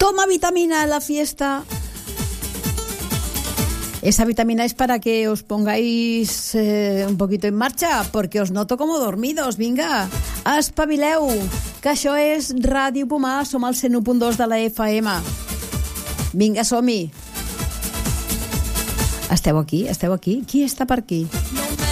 Toma vitamina en la fiesta. Esa vitamina es para que os pongáis un poquito en marcha, porque os noto como dormidos. Vinga, espavileu, que això és Ràdio Pomar, som al 101.2 de la FM. Vinga, som-hi. Esteu aquí? Qui està per aquí?